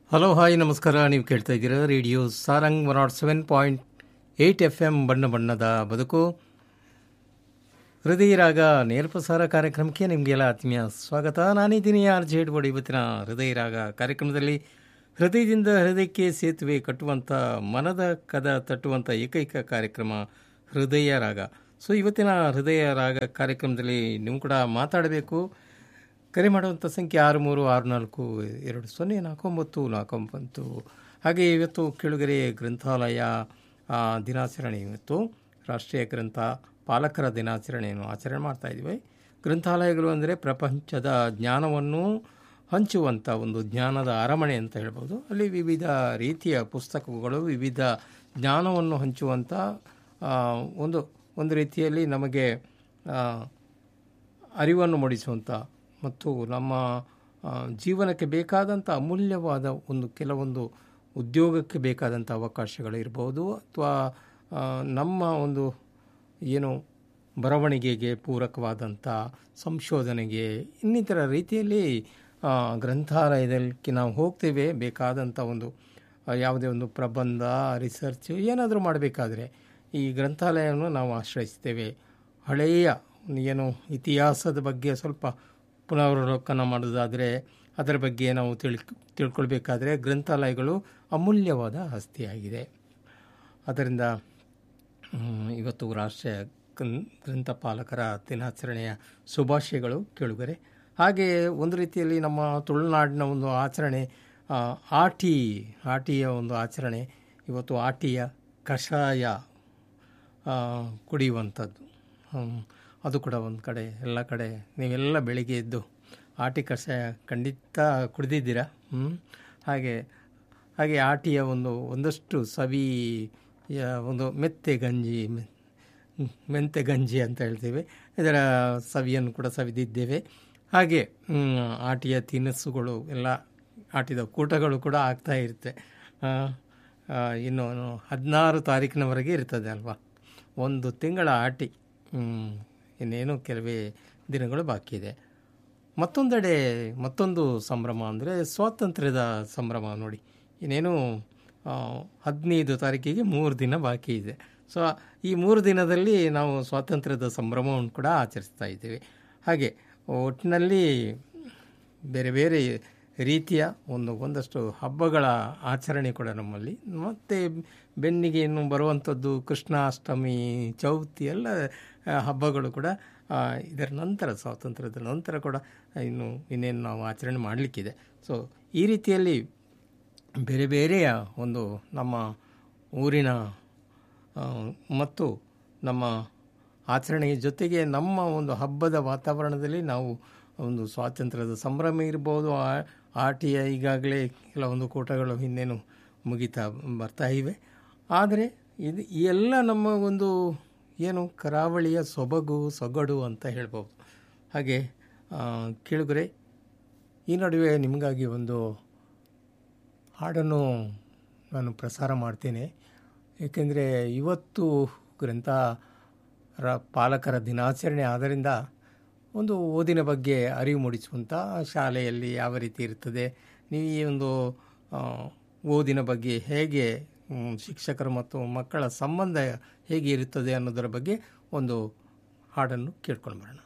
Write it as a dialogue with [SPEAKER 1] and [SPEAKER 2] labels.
[SPEAKER 1] Hello hi ನಮಸ್ಕಾರ. ನೀವು ಕೇಳ್ತಾ ಇದ್ದೀರಾ ರೇಡಿಯೋ ಸಾರಂಗ್ 107.8 FM ಬಣ್ಣ ಬಣ್ಣದ ಬದುಕು. ಹೃದಯ ರಾಗ ನೇರ ಪ್ರಸಾರ ಕಾರ್ಯಕ್ರಮಕ್ಕೆ ನಿಮಗೆಲ್ಲ ಆತ್ಮೀಯ ಸ್ವಾಗತ. ನಾನಿದ್ದೀನಿ RJ ಎಡ್ವರ್ಡ್. ಇವತ್ತಿನ ಹೃದಯ ರಾಗ ಕಾರ್ಯಕ್ರಮದಲ್ಲಿ ಹೃದಯದಿಂದ ಹೃದಯಕ್ಕೆ ಸೇತುವೆ ಕಟ್ಟುವಂಥ, ಮನದ ಕದ ತಟ್ಟುವಂಥ ಏಕೈಕ ಕಾರ್ಯಕ್ರಮ ಹೃದಯ ರಾಗ. ಸೊ ಇವತ್ತಿನ ಹೃದಯ ರಾಗ ಕಾರ್ಯಕ್ರಮದಲ್ಲಿ ನೀವು ಕೂಡ ಮಾತಾಡಬೇಕು. ಕರೆ ಮಾಡುವಂಥ ಸಂಖ್ಯೆ 6364204949. ಹಾಗೆ ಇವತ್ತು ಕೆಳಗರೆ ಗ್ರಂಥಾಲಯ ದಿನಾಚರಣೆ, ಇವತ್ತು ರಾಷ್ಟ್ರೀಯ ಗ್ರಂಥ ಪಾಲಕರ ದಿನಾಚರಣೆಯನ್ನು ಆಚರಣೆ ಮಾಡ್ತಾ ಇದ್ದೀವಿ. ಗ್ರಂಥಾಲಯಗಳು ಅಂದರೆ ಪ್ರಪಂಚದ ಜ್ಞಾನವನ್ನು ಹಂಚುವಂಥ ಒಂದು ಜ್ಞಾನದ ಅರಮನೆ ಅಂತ ಹೇಳ್ಬೋದು. ಅಲ್ಲಿ ವಿವಿಧ ರೀತಿಯ ಪುಸ್ತಕಗಳು, ವಿವಿಧ ಜ್ಞಾನವನ್ನು ಹಂಚುವಂಥ ಒಂದು ರೀತಿಯಲ್ಲಿ ನಮಗೆ ಅರಿವನ್ನು ಮೂಡಿಸುವಂಥ ಮತ್ತು ನಮ್ಮ ಜೀವನಕ್ಕೆ ಬೇಕಾದಂಥ ಅಮೂಲ್ಯವಾದ ಕೆಲವೊಂದು ಉದ್ಯೋಗಕ್ಕೆ ಬೇಕಾದಂಥ ಅವಕಾಶಗಳು ಇರ್ಬೋದು, ಅಥವಾ ನಮ್ಮ ಒಂದು ಬರವಣಿಗೆಗೆ ಪೂರಕವಾದಂಥ ಸಂಶೋಧನೆಗೆ ಇನ್ನಿತರ ರೀತಿಯಲ್ಲಿ ಗ್ರಂಥಾಲಯದಲ್ಲಿ ನಾವು ಹೋಗ್ತೇವೆ. ಬೇಕಾದಂಥ ಯಾವುದೇ ಒಂದು ಪ್ರಬಂಧ, ರಿಸರ್ಚ್ ಏನಾದರೂ ಮಾಡಬೇಕಾದ್ರೆ ಈ ಗ್ರಂಥಾಲಯವನ್ನು ನಾವು ಆಶ್ರಯಿಸ್ತೇವೆ. ಹಳೆಯ ಇತಿಹಾಸದ ಬಗ್ಗೆ ಸ್ವಲ್ಪ ಪುನರಾವಲೋಕನ ಮಾಡೋದಾದರೆ, ಅದರ ಬಗ್ಗೆ ನಾವು ತಿಳ್ಕೊಳ್ಬೇಕಾದ್ರೆ ಗ್ರಂಥಾಲಯಗಳು ಅಮೂಲ್ಯವಾದ ಆಸ್ತಿಯಾಗಿದೆ. ಅದರಿಂದ ಇವತ್ತು ರಾಷ್ಟ್ರೀಯ ಗ್ರಂಥಪಾಲಕರ ದಿನಾಚರಣೆಯ ಶುಭಾಶಯಗಳು ಕೇಳುಗರೆ. ಹಾಗೆ ಒಂದು ರೀತಿಯಲ್ಲಿ ನಮ್ಮ ತುಳುನಾಡಿನ ಒಂದು ಆಚರಣೆ ಆಟಿಯ ಒಂದು ಆಚರಣೆ. ಇವತ್ತು ಆಟಿಯ ಕಷಾಯ ಕುಡಿಯುವಂಥದ್ದು, ಅದು ಕೂಡ ಒಂದು ಕಡೆ, ಎಲ್ಲ ಕಡೆ ನೀವೆಲ್ಲ ಬೆಳಿಗ್ಗೆ ಎದ್ದು ಆಟಿ ಕಷಾಯ ಖಂಡಿತ ಕುಡಿದಿದ್ದೀರಾ. ಹಾಗೆ ಆಟಿಯ ಒಂದಷ್ಟು ಸವಿಯ ಮೆಂತೆ ಗಂಜಿ ಅಂತ ಹೇಳ್ತೇವೆ, ಇದರ ಸವಿಯನ್ನು ಕೂಡ ಸವಿದಿದ್ದೇವೆ. ಹಾಗೆ ಆಟಿಯ ತಿನಿಸುಗಳು ಎಲ್ಲ, ಆಟಿದ ಕೂಟಗಳು ಕೂಡ ಆಗ್ತಾ ಇರುತ್ತೆ. ಇನ್ನು 16 ತಾರೀಕಿನವರೆಗೆ ಇರ್ತದೆ ಅಲ್ವಾ, ಒಂದು ತಿಂಗಳ ಆಟಿ. ಇನ್ನೇನು ಕೆಲವೇ ದಿನಗಳು ಬಾಕಿ ಇದೆ. ಮತ್ತೊಂದೆಡೆ ಮತ್ತೊಂದು ಸಂಭ್ರಮ ಅಂದರೆ ಸ್ವಾತಂತ್ರ್ಯದ ಸಂಭ್ರಮ ನೋಡಿ. ಇನ್ನೇನು 15 ತಾರೀಕಿಗೆ 3 ದಿನ ಬಾಕಿ ಇದೆ. ಸೊ ಈ 3 ದಿನದಲ್ಲಿ ನಾವು ಸ್ವಾತಂತ್ರ್ಯದ ಸಂಭ್ರಮವನ್ನು ಕೂಡ ಆಚರಿಸ್ತಾ ಇದ್ದೇವೆ. ಹಾಗೆ ಒಟ್ಟಿನಲ್ಲಿ ಬೇರೆ ಬೇರೆ ರೀತಿಯ ಒಂದಷ್ಟು ಹಬ್ಬಗಳ ಆಚರಣೆ ಕೂಡ ನಮ್ಮಲ್ಲಿ. ಮತ್ತು ಬೆನ್ನಿಗೆ ಇನ್ನು ಬರುವಂಥದ್ದು ಕೃಷ್ಣಾಷ್ಟಮಿ, ಚೌತಿ ಎಲ್ಲ ಹಬ್ಬಗಳು ಕೂಡ ಇದರ ನಂತರ, ಸ್ವಾತಂತ್ರ್ಯದ ನಂತರ ಕೂಡ ಇನ್ನೇನು ನಾವು ಆಚರಣೆ ಮಾಡಲಿಕ್ಕಿದೆ. ಸೊ ಈ ರೀತಿಯಲ್ಲಿ ಬೇರೆ ಬೇರೆಯ ನಮ್ಮ ಊರಿನ ಮತ್ತು ನಮ್ಮ ಆಚರಣೆಯ ಜೊತೆಗೆ ನಮ್ಮ ಒಂದು ಹಬ್ಬದ ವಾತಾವರಣದಲ್ಲಿ ನಾವು ಸ್ವಾತಂತ್ರ್ಯದ ಸಂಭ್ರಮ ಇರ್ಬೋದು. ಆಟಿಯ ಈಗಾಗಲೇ ಕೆಲವೊಂದು ಕೂಟಗಳು ಇನ್ನೇನು ಮುಗಿತಾ ಬರ್ತಾ ಇವೆ. ಆದರೆ ಈ ಎಲ್ಲ ನಮ್ಮ ಕರಾವಳಿಯ ಸೊಗಡು ಅಂತ ಹೇಳ್ಬೋದು. ಹಾಗೆ ಕೇಳುಗರೆ, ಈ ನಡುವೆ ನಿಮಗಾಗಿ ಒಂದು ಹಾಡನ್ನು ನಾನು ಪ್ರಸಾರ ಮಾಡ್ತೇನೆ. ಏಕೆಂದರೆ ಇವತ್ತು ಗ್ರಂಥ ಪಾಲಕರ ದಿನಾಚರಣೆ ಆದ್ದರಿಂದ ಓದಿನ ಬಗ್ಗೆ ಅರಿವು ಮೂಡಿಸುವಂಥ, ಶಾಲೆಯಲ್ಲಿ ಯಾವ ರೀತಿ ಇರ್ತದೆ, ನೀವು ಈ ಓದಿನ ಬಗ್ಗೆ ಹೇಗೆ ಶಿಕ್ಷಕರು ಮತ್ತು ಮಕ್ಕಳ ಸಂಬಂಧ ಹೇಗೆ ಇರುತ್ತದೆ ಅನ್ನೋದರ ಬಗ್ಗೆ ಒಂದು ಹಾಡನ್ನು ಕೇಳ್ಕೊಂಡು ಬರೋಣ.